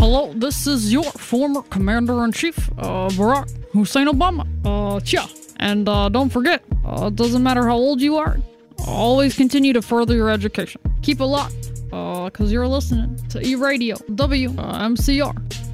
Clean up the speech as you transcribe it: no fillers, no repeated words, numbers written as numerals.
hello, this is your former Commander-in-Chief, Barack Hussein Obama. Chia. And don't forget, it doesn't matter how old you are, always continue to further your education. Keep it locked, because you're listening to E-Radio WMCR.